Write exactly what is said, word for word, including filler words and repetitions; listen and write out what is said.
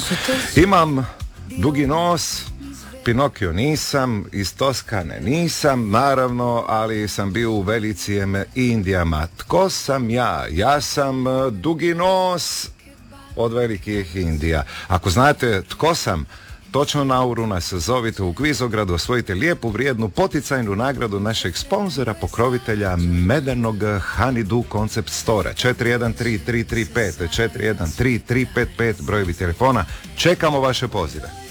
Imam dugi nos, Pinokio nisam, iz Toskane nisam, naravno, ali sam bio u Velicijem Indijama. Tko sam ja? Ja sam dugi nos od velikih Indija. Ako znate tko sam, točno na uru nas zovite u Kvizogradu, osvojite lijepu, vrijednu, poticajnu nagradu našeg sponzora, pokrovitelja Medenog Honeydew Concept Store. četiri jedan tri tri tri pet četiri jedan tri tri pet pet brojevi telefona. Čekamo vaše pozive.